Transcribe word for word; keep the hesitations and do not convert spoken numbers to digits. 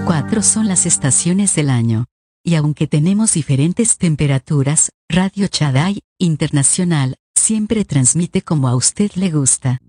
Cuatro son las estaciones del año. Y aunque tenemos diferentes temperaturas, Radio Chadai Internacional siempre transmite como a usted le gusta.